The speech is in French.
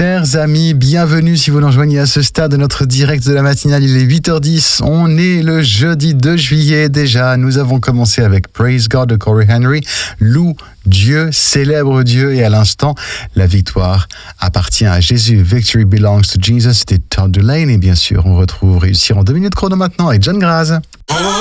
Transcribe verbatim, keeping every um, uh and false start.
Chers amis, bienvenue si vous nous rejoignez à ce stade de notre direct de la matinale. Il est huit heures dix, on est le jeudi deux juillet déjà. Nous avons commencé avec Praise God de Corey Henry. Loue Dieu, célèbre Dieu, et à l'instant, la victoire appartient à Jésus. Victory belongs to Jesus. C'était Todd Dulaney, bien sûr. On retrouve Réussir en deux minutes chrono maintenant avec John Graz.